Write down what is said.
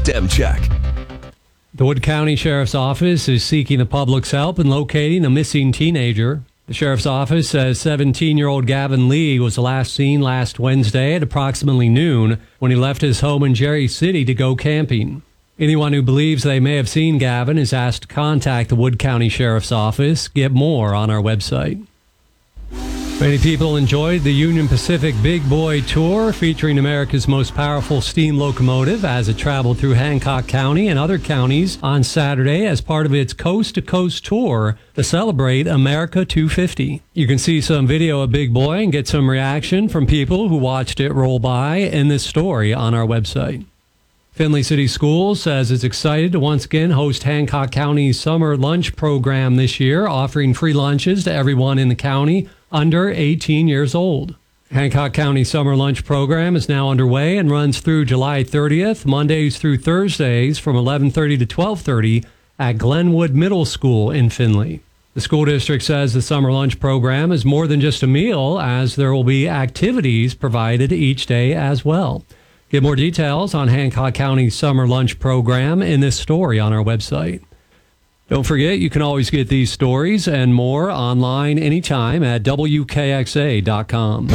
STEM check. The Wood County Sheriff's Office is seeking the public's help in locating a missing teenager. The Sheriff's Office says 17-year-old Gavin Lee was last seen last Wednesday at approximately noon when he left his home in Jerry City to go camping. Anyone who believes they may have seen Gavin is asked to contact the Wood County Sheriff's Office. Get more on our website. Many people enjoyed the Union Pacific Big Boy Tour featuring America's most powerful steam locomotive as it traveled through Hancock County and other counties on Saturday as part of its coast-to-coast tour to celebrate America 250. You can see some video of Big Boy and get some reaction from people who watched it roll by in this story on our website. Findlay City Schools says it's excited to once again host Hancock County's summer lunch program this year, offering free lunches to everyone in the county under 18 years old. Hancock County Summer Lunch Program is now underway and runs through July 30th, Mondays through Thursdays from 11:30 to 12:30 at Glenwood Middle School in Findlay. The school district says the summer lunch program is more than just a meal, as there will be activities provided each day as well. Get more details on Hancock County's summer lunch program in this story on our website. Don't forget, you can always get these stories and more online anytime at WKXA.com.